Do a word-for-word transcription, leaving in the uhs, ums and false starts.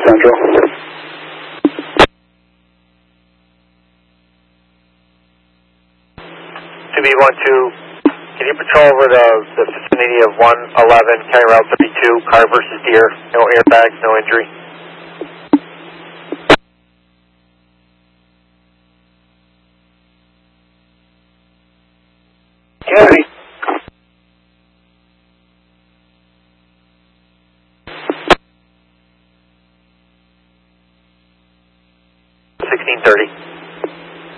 Central. two B one two, can you patrol over the, the vicinity of one eleven, County Route thirty-two, car versus deer, no airbags, no injury? Kennedy. sixteen thirty.